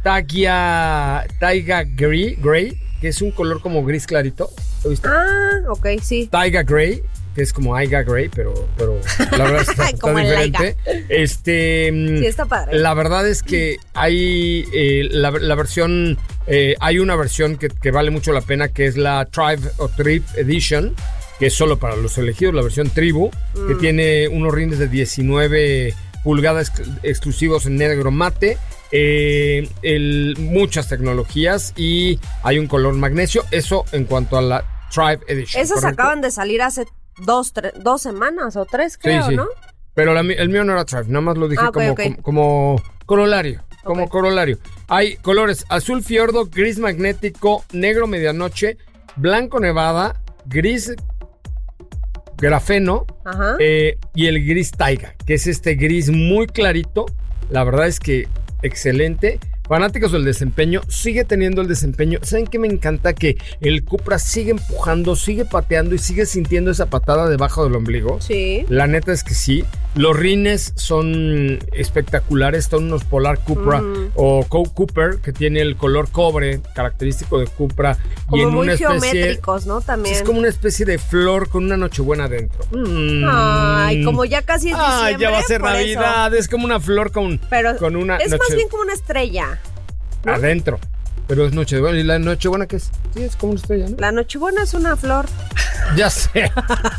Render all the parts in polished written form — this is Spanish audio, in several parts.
Taiga Gray, que es un color como gris clarito. ¿Lo viste? Ok, sí. Taiga Gray, que es como Aiga Gray, pero la verdad está como diferente. Sí, está padre. La verdad es que hay la versión, hay una versión que vale mucho la pena, que es la Tribe o Trip Edition, que es solo para los elegidos, la versión Tribu, que tiene unos rines de 19 pulgadas exclusivos en negro mate, muchas tecnologías y hay un color magnesio. Eso en cuanto a la Tribe Edition. Esas ¿correcto? acaban de salir hace 2 semanas o 3, creo, sí. ¿no? Pero el mío no era Tribe, nada más lo dije como corolario. Como corolario. Hay colores azul fiordo, gris magnético, negro medianoche, blanco nevada, gris grafeno y el gris taiga, que es este gris muy clarito. La verdad es que excelente. Fanáticos del desempeño, sigue teniendo el desempeño. ¿Saben qué me encanta? Que el Cupra sigue empujando, sigue pateando y sigue sintiendo esa patada debajo del ombligo. Sí. La neta es que sí. Los rines son espectaculares. Son unos Polar Cupra o Cooper, que tiene el color cobre característico de Cupra. Como y en muy una especie, geométricos, ¿no? También. Es como una especie de flor con una nochebuena adentro. Ay, como ya casi es diciembre. Ya va a ser Navidad. Es como una flor con una es más bien como una estrella, ¿no? Adentro. Pero es Nochebuena. ¿Y la Nochebuena qué es? Sí, es como una estrella, ¿no? La Nochebuena es una flor. Ya sé.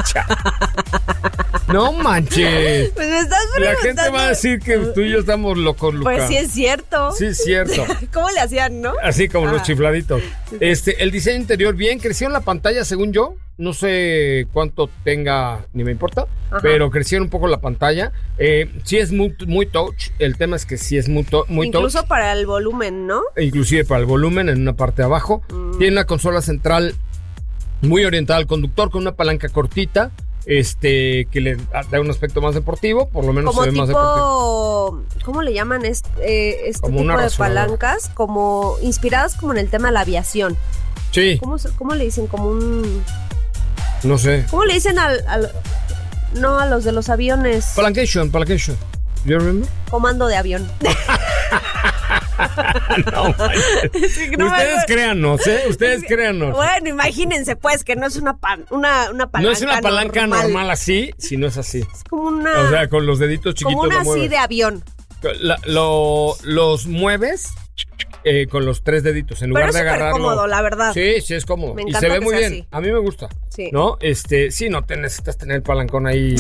No manches. Pues me estás preguntando. La gente va a decir que tú y yo estamos locos, Luca. Pues sí es cierto. Sí es cierto. ¿Cómo le hacían, no? Así como los chifladitos. El diseño interior bien, creció en la pantalla según yo. No sé cuánto tenga, ni me importa, pero crecieron un poco la pantalla. Sí es muy touch. El tema es que sí es muy touch. Incluso para el volumen, ¿no? Inclusive para el volumen en una parte de abajo. Tiene una consola central muy orientada al conductor con una palanca cortita. Que le da un aspecto más deportivo, por lo menos como se ve tipo, más deportivo. ¿cómo le llaman este Como tipo una de palancas? Como inspiradas como en el tema de la aviación. Sí. ¿Cómo le dicen? Como un... No sé. ¿Cómo le dicen no a los de los aviones? Palancation. ¿You remember? Comando de avión. No, ustedes créanos, ¿eh? Ustedes créanos. Bueno, imagínense pues que no es una palanca. No es una palanca normal así, sino es así. Es como una... O sea, con los deditos chiquitos. Como una así de avión. Los mueves con los 3 deditos en lugar de agarrarlo. Pero es súper cómodo, la verdad. Sí, es cómodo. Me y encanta se ve que muy sea bien. así. A mí me gusta. Sí. ¿No? Sí, no te necesitas tener el palancón ahí.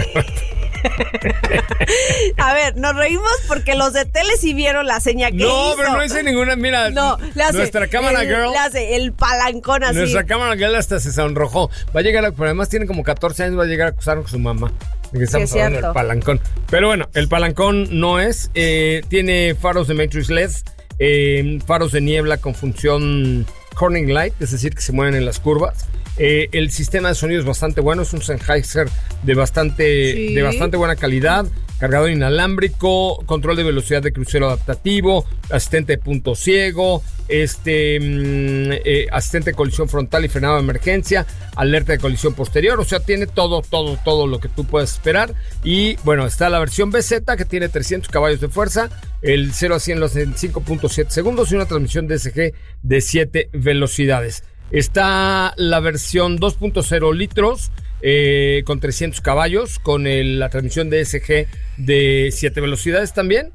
A ver, nos reímos porque los de tele sí vieron la seña que hizo. No, pero no hice ninguna. Mira, no, le hace nuestra cámara girl. Le hace el palancón así. Nuestra cámara girl hasta se sonrojó. Va a llegar, pero además tiene como 14 años, va a llegar a acusar con su mamá. De que estamos hablando del palancón. Pero bueno, el palancón no es. Tiene faros de Matrix LED, faros de niebla con función Corning Light, es decir, que se mueven en las curvas. El sistema de sonido es bastante bueno, es un Sennheiser de bastante buena calidad, cargador inalámbrico, control de velocidad de crucero adaptativo, asistente de punto ciego, asistente de colisión frontal y frenado de emergencia, alerta de colisión posterior, o sea, tiene todo lo que tú puedes esperar. Y bueno, está la versión BZ que tiene 300 caballos de fuerza, el 0 a 100 lo hace en 5.7 segundos y una transmisión DSG de 7 velocidades. Está la versión 2.0 litros con 300 caballos, con la transmisión DSG de 7 velocidades también.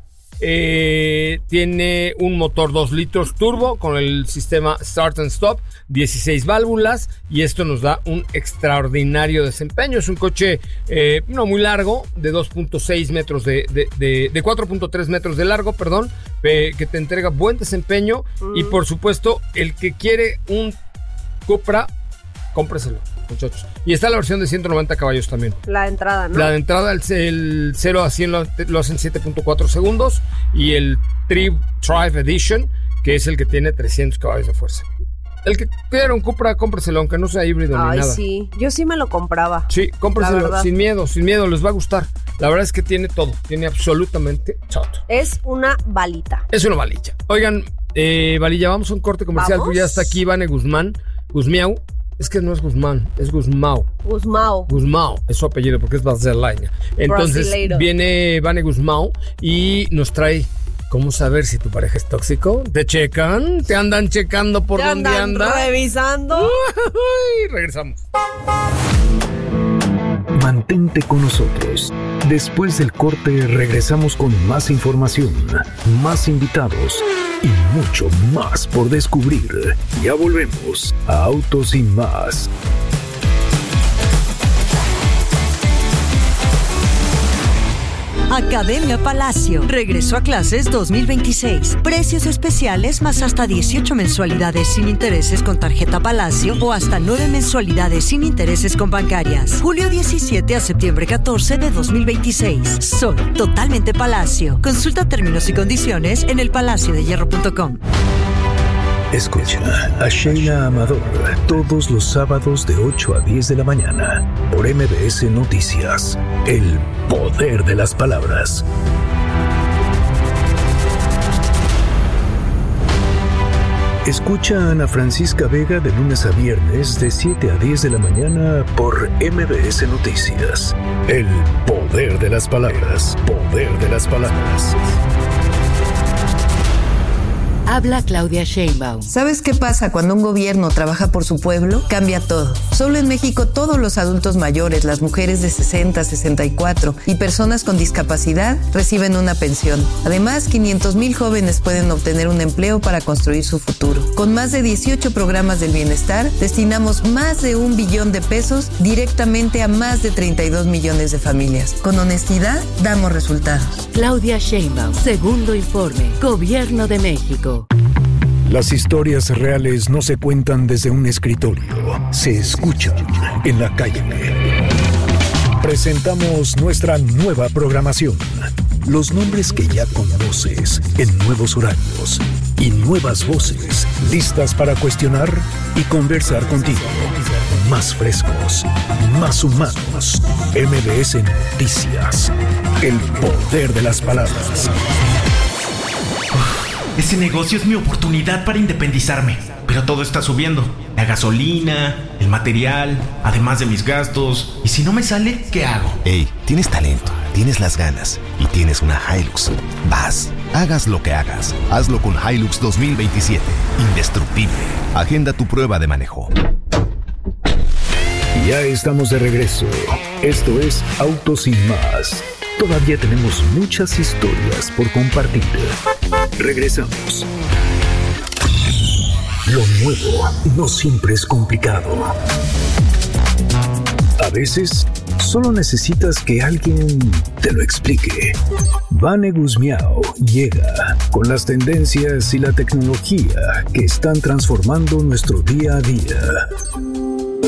Tiene un motor 2 litros turbo con el sistema Start and Stop, 16 válvulas, y esto nos da un extraordinario desempeño. Es un coche no muy largo, de 2.6 metros de 4.3 metros de largo, perdón, que te entrega buen desempeño. Y por supuesto, el que quiere un Cupra, cómpreselo, muchachos. Y está la versión de 190 caballos también. La entrada, ¿no? La de entrada, el 0 a 100 lo hacen 7.4 segundos. Y el Tribe Edition, que es el que tiene 300 caballos de fuerza. El que quiera un Cupra, cómpreselo, aunque no sea híbrido ni nada. Ay, sí. Yo sí me lo compraba. Sí, cómpreselo, sin miedo, les va a gustar. La verdad es que tiene todo, tiene absolutamente todo. Es una balita. Es una balilla. Oigan, Valilla, vamos a un corte comercial. Ya está aquí Vane Guzmiau. Es que no es Guzmán, es Guzmao, es su apellido porque es brasileña. Entonces viene Vane Guzmao y nos trae ¿Cómo saber si tu pareja es tóxico? ¿Te checan? ¿Te andan checando por dónde anda? Revisando. Uy, regresamos. Mantente con nosotros. Después del corte regresamos con más información, más invitados y mucho más por descubrir. Ya volvemos a Autos y Más. Academia Palacio. Regresó a clases 2026. Precios especiales más hasta 18 mensualidades sin intereses con tarjeta Palacio o hasta 9 mensualidades sin intereses con bancarias. Julio 17 a septiembre 14 de 2026. Soy totalmente Palacio. Consulta términos y condiciones en elpalaciodehierro.com. Escucha a Sheila Amador todos los sábados de 8 a 10 de la mañana por MBS Noticias. El poder de las palabras. Escucha a Ana Francisca Vega de lunes a viernes de 7 a 10 de la mañana por MBS Noticias. El poder de las palabras. Poder de las palabras. Habla Claudia Sheinbaum. ¿Sabes qué pasa cuando un gobierno trabaja por su pueblo? Cambia todo. Solo en México todos los adultos mayores, las mujeres de 60, 64 y personas con discapacidad reciben una pensión. Además, 500,000 jóvenes pueden obtener un empleo para construir su futuro. Con más de 18 programas del bienestar, destinamos más de 1 billón de pesos directamente a más de 32 millones de familias. Con honestidad, damos resultados. Claudia Sheinbaum, segundo informe, Gobierno de México. Las historias reales no se cuentan desde un escritorio, se escuchan en la calle. Presentamos nuestra nueva programación. Los nombres que ya conoces en nuevos horarios y nuevas voces listas para cuestionar y conversar contigo. Más frescos, más humanos. MBS Noticias. El poder de las palabras. Ese negocio es mi oportunidad para independizarme. Pero todo está subiendo. La gasolina, el material, además de mis gastos. ¿Y si no me sale, qué hago? Ey, tienes talento, tienes las ganas y tienes una Hilux. Vas, hagas lo que hagas. Hazlo con Hilux 2027. Indestructible. Agenda tu prueba de manejo. Ya estamos de regreso. Esto es Autos y Más. Todavía tenemos muchas historias por compartir. Regresamos. Lo nuevo no siempre es complicado. A veces solo necesitas que alguien te lo explique. Vane Guzmiao llega con las tendencias y la tecnología que están transformando nuestro día a día.